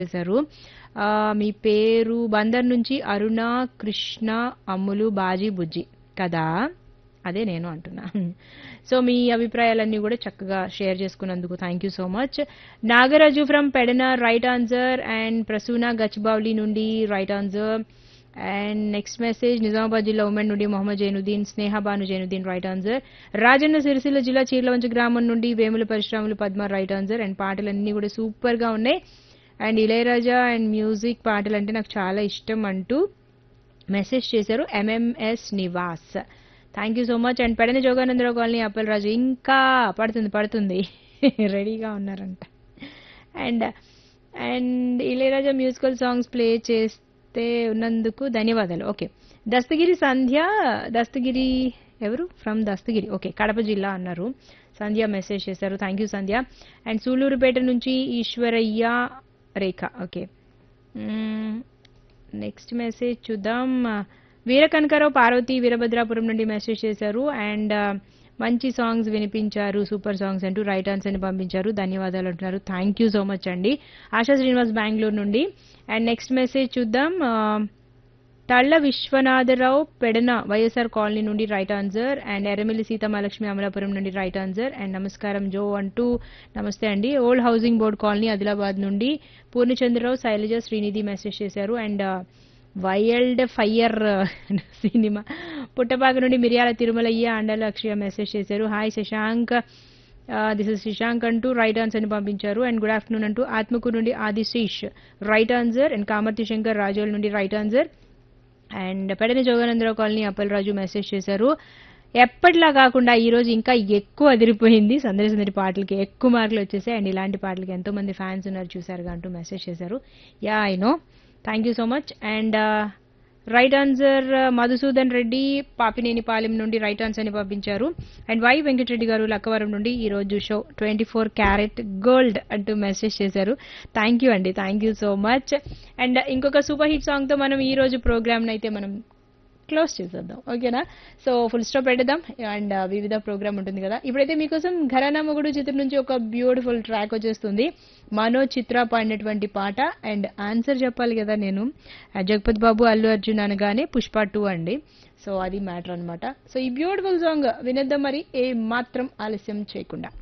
చేశారు. మీ పేరు బందర్ నుంచి అరుణ, కృష్ణ, అమ్ములు, బాజీ, బుజ్జి కదా? అదే నేను అంటున్నా. సో మీ అభిప్రాయాలన్నీ కూడా చక్కగా షేర్ చేసుకున్నందుకు thank you so much. Nagaraju from Pedana right answer and Prasuna Gachibowli నుండి right answer and next message Nizamabad జిల్లా ఉమెన్ నుండి మొహమ్మద్ జైనుద్దీన్, స్నేహ బాను జైనుద్దీన్ రైట్ ఆన్సర్. రాజన్న సిరిసిల్ల జిల్లా చీర్లవంచ గ్రామం నుండి Vemula Parasuramulu Padma right answer. And పాటలన్నీ కూడా సూపర్ గా ఉన్నాయి. అండ్ ఇళయరాజా అండ్ మ్యూజిక్ పాటలు అంటే నాకు చాలా ఇష్టం అంటూ మెసేజ్ చేశారు MMS Nivas. Thank you so much. And Pedana Jogananda Rao colony Appalaraju ఇంకా పడుతుంది రెడీగా ఉన్నారంట. And and Ilaiyaraaja musical songs play చేస్తే ఉన్నందుకు ధన్యవాదాలు. ఓకే, దస్తగిరి సంధ్య, దస్తగిరి ఎవరు ఫ్రమ్ దస్తగిరి, ఓకే కడప జిల్లా అన్నారు. సంధ్య మెసేజ్ చేశారు, thank you Sandhya. And Sullurpeta నుంచి ఈశ్వరయ్య రేఖ, ఓకే. నెక్స్ట్ మెసేజ్ చూద్దాం. వీర కనకారావు పార్వతి వీరభద్రాపురం నుండి మెసేజ్ చేశారు అండ్ మంచి సాంగ్స్ వినిపించారు, సూపర్ సాంగ్స్ అంటూ రైట్ ఆన్సర్ ని పంపించారు, ధన్యవాదాలు అంటున్నారు. థ్యాంక్ యూ సో మచ్ అండి. ఆశా శ్రీనివాస్ బెంగళూరు నుండి. అండ్ నెక్స్ట్ మెసేజ్ చూద్దాం. తళ్ళ విశ్వనాథరావు పెడన వైఎస్ఆర్ కాలనీ నుండి right answer. And Erramilli Seetha Mahalakshmi Amalapuram నుండి రైట్ ఆన్సర్. అండ్ నమస్కారం జో అంటూ నమస్తే అండి. Old housing board colony Adilabad నుండి పూర్ణచంద్రరావు, శైలజ, శ్రీనిధి మెసేజ్ చేశారు. And wild fire cinema Puttapaka నుండి మిర్యాల తిరుమలయ్య అండల అక్షయ మెసేజ్ చేశారు. Hi Shashank, this is Shashank అంటూ రైట్ ఆన్సర్ ని పంపించారు. అండ్ గుడ్ ఆఫ్టర్నూన్ అంటూ ఆత్మకూరు నుండి ఆదిశీష్ right answer. And Kamarthi Shankar Razole నుండి right answer. And Pedana Jogananda Rao colony Appalaraju message చేశారు. ఎప్పటిలా కాకుండా ఈ రోజు ఇంకా ఎక్కువ అదిరిపోయింది, సందడి పాటలకి ఎక్కువ మార్కులు వచ్చేసాయి. అండ్ ఇలాంటి పాటలకి ఎంతో మంది ఫ్యాన్స్ ఉన్నారు చూసారుగా అంటూ మెసేజ్ చేశారు. Yeah I know, thank you so much. And right answer Madhusudan Reddy Papineni Palem నుండి రైట్ ఆన్సర్ ని పంపించారు. అండ్ వై వెంకటరెడ్డి గారు లక్కవరం నుండి ఈ రోజు షో 24 క్యారెట్ గోల్డ్ అంటూ మెసేజ్ చేశారు. థ్యాంక్ యూ అండి, thank you so much. And ఇంకొక సూపర్ హిట్ సాంగ్ తో మనం ఈ రోజు ప్రోగ్రామ్ అయితే మనం క్లోజ్ చేసేద్దాం, ఓకేనా? సో ఫుల్ స్టాప్ పెట్టేద్దాం. అండ్ వివిధ ప్రోగ్రామ్ ఉంటుంది కదా. ఇప్పుడైతే మీకోసం ఘరానా మొగుడు చిత్రం నుంచి ఒక బ్యూటిఫుల్ ట్రాక్ వచ్చేస్తుంది. మనో చిత్ర పాడినటువంటి పాట. అండ్ ఆన్సర్ చెప్పాలి కదా నేను. జగపతి బాబు అల్లు అర్జున్ అనగానే పుష్ప 2 అండి. సో అది మ్యాటర్ అనమాట. సో ఈ బ్యూటిఫుల్ సాంగ్ వినేద్దాం మరి ఏ మాత్రం ఆలస్యం చేయకుండా.